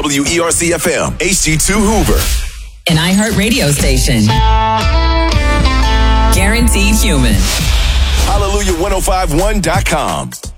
WERC FM, HD2 Hoover. An iHeart radio station. Guaranteed human. Hallelujah1051.com.